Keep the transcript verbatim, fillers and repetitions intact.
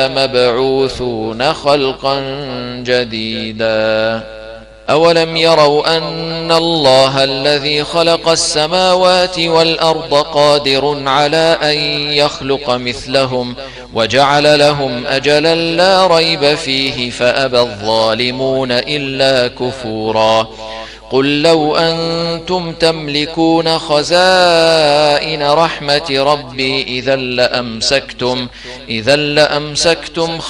مبعوثون خلقا جديدا. أولم يروا أن الله الذي خلق السماوات والأرض قادر على أن يخلق مثلهم وجعل لهم أجلا لا ريب فيه فأبى الظالمون إلا كفورا. قل لو أنتم تملكون خزائن رحمة ربي إذا لأمسكتم, إذا لأمسكتم